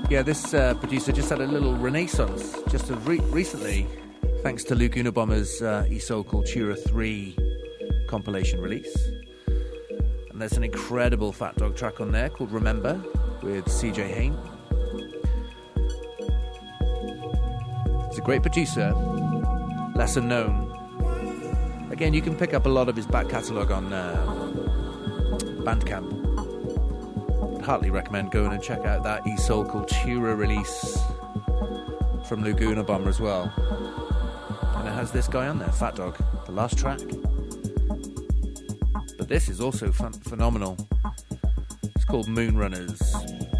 Yeah, this producer just had a little renaissance just recently, thanks to Luke Unabomber's E-Soul Cultura 3 compilation release. And there's an incredible Fat Dog track on there called Remember with CJ Hain. He's a great producer, lesser known. Again, you can pick up a lot of his back catalogue on Bandcamp. I'd heartily recommend going and check out that E-Soul Cultura release from Luke Unabomber as well. And it has this guy on there, Fat Dog, the last track. But this is also phenomenal. It's called Moonrunners.